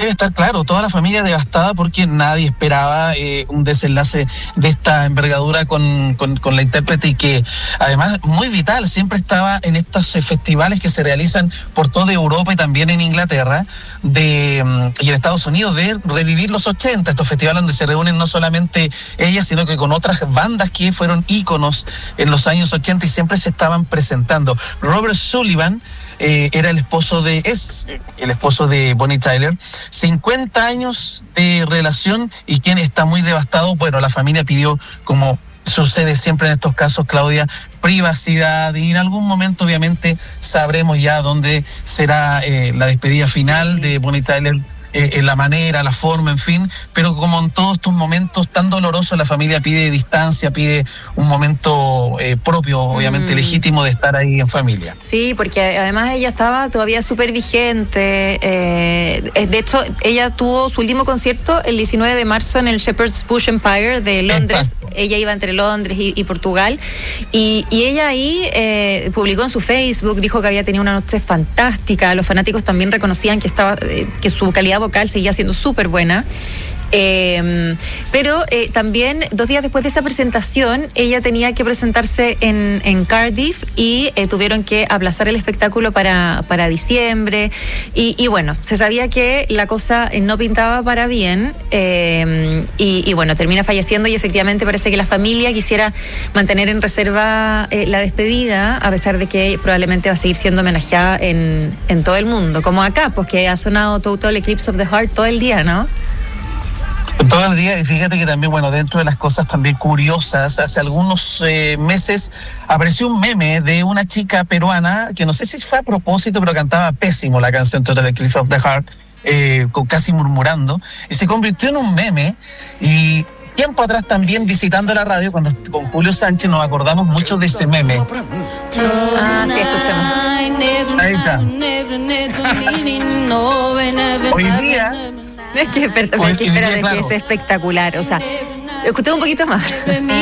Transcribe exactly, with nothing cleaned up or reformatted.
debe estar claro, toda la familia devastada porque nadie esperaba eh, un desenlace de esta envergadura con, con, con la intérprete, y que además muy vital, siempre estaba en estos eh, festivales que se realizan por toda Europa y también en Inglaterra de y en Estados Unidos, de revivir los ochenta, estos festivales donde se reúnen no solamente ella, sino que con otras bandas que fueron íconos en los años ochenta y siempre se estaban presentando. Robert Sullivan eh, era el esposo de, es el esposo de Bonnie Tyler, cincuenta años de relación, y quien está muy devastado. Bueno, la familia pidió, como sucede siempre en estos casos, Claudia, privacidad, y en algún momento obviamente sabremos ya dónde será eh, la despedida final sí. de Bonnie Tyler, eh, en la manera, la forma, en fin, pero como en todos estos momentos tan dolorosos, la familia pide distancia, pide un momento eh, propio, obviamente mm. legítimo, de estar ahí en familia. Sí, porque además ella estaba todavía súper vigente, eh, de hecho ella tuvo su último concierto el diecinueve de marzo en el Shepherd's Bush Empire de Londres. Exacto. Ella iba entre Londres y, y Portugal, y, y ella ahí eh, publicó en su Facebook, dijo que había tenido una noche fantástica, los fanáticos también reconocían que estaba eh, que su calidad vocal seguía siendo súper buena. Eh, pero eh, también dos días después de esa presentación ella tenía que presentarse en, en Cardiff, y eh, tuvieron que aplazar el espectáculo para, para diciembre, y, y bueno, se sabía que la cosa eh, no pintaba para bien, eh, y, y bueno, termina falleciendo, y efectivamente parece que la familia quisiera mantener en reserva eh, la despedida, a pesar de que probablemente va a seguir siendo homenajeada en, en todo el mundo, como acá, pues que ha sonado Total Eclipse of the Heart todo el día, ¿no? Todo el día, y fíjate que también, bueno, dentro de las cosas también curiosas, hace algunos eh, meses apareció un meme de una chica peruana, que no sé si fue a propósito, pero cantaba pésimo la canción Total Eclipse of the Heart, eh, con casi murmurando, y se convirtió en un meme. Y tiempo atrás también, visitando la radio cuando con Julio Sánchez, nos acordamos mucho de ese meme. Ah, sí, escuchemos. Ahí está. Hoy día... No es que, pero, es que, espérame, claro. que es espectacular, o sea, escuché un poquito más.